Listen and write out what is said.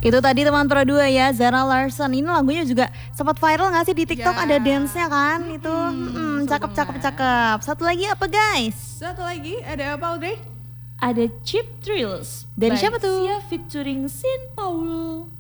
Itu tadi teman Pro 2 ya, Zara Larsson. Ini lagunya juga sempat viral gak sih di TikTok? Ada dance-nya kan? Itu cakep. Satu lagi apa guys? Satu lagi ada apa Audrey? Ada Cheap Thrills Dari by siapa tuh? Sia featuring Saint Paul.